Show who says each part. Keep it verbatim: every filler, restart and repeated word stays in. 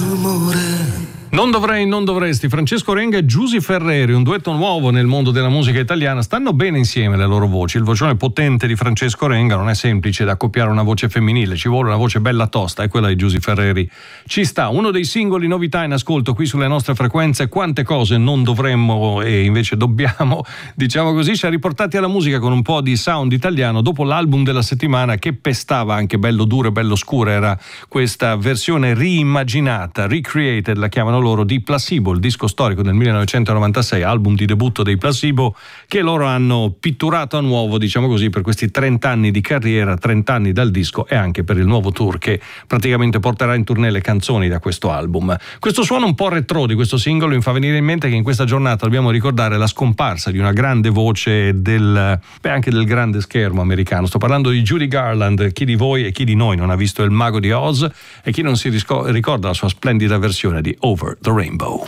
Speaker 1: amore.
Speaker 2: Non dovrei, non dovresti. Francesco Renga e Giusy Ferreri, un duetto nuovo nel mondo della musica italiana. Stanno bene insieme le loro voci. Il vocione potente di Francesco Renga non è semplice da accoppiare una voce femminile, ci vuole una voce bella tosta, e quella di Giusy Ferreri ci sta. Uno dei singoli novità in ascolto qui sulle nostre frequenze. Quante cose non dovremmo e invece dobbiamo, diciamo così, ci ha riportati alla musica con un po' di sound italiano dopo l'album della settimana che pestava anche bello duro e bello scuro. Era questa versione riimmaginata, recreated la chiamano loro, di Placebo, il disco storico del millenovecentonovantasei, album di debutto dei Placebo, che loro hanno pitturato a nuovo, diciamo così, per questi trenta anni di carriera, trenta anni dal disco, e anche per il nuovo tour che praticamente porterà in tournée le canzoni da questo album. Questo suono un po' retro di questo singolo mi fa venire in mente che in questa giornata dobbiamo ricordare la scomparsa di una grande voce del, beh, anche del grande schermo americano. Sto parlando di Judy Garland. Chi di voi e chi di noi non ha visto Il Mago di Oz, e chi non si ricorda la sua splendida versione di Over the Rainbow.